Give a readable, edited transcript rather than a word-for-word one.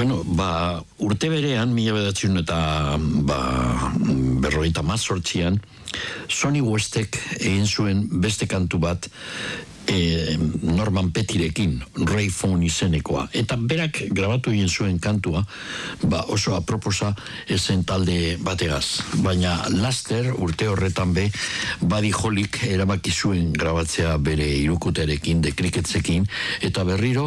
Bueno, urte berean, 1958an, Sonny Westek egin zuen beste kantu bat Norman Pettirekin, Ray Vaughan izenekoa. Eta berak grabatu egin zuen kantua, oso aproposa ezen talde bategaz. Baina laster, urte horretan Buddy Hollyk erabaki zuen grabatzea bere hirukotearekin, The Cricketsekin, eta berriro